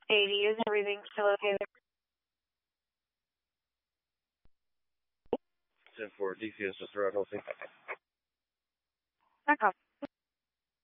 80. Is everything still okay there? 10-4, DCS just around Helsing. Back off.